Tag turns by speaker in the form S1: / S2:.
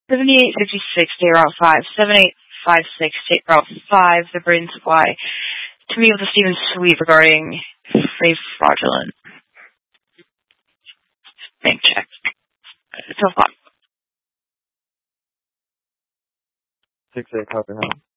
S1: 7856, State Route 5, 7856, State Route 5, the Braden Supply, to meet with the Stevens Suite regarding a fraudulent bank check. It's 12 o'clock.
S2: 6-8, copy now.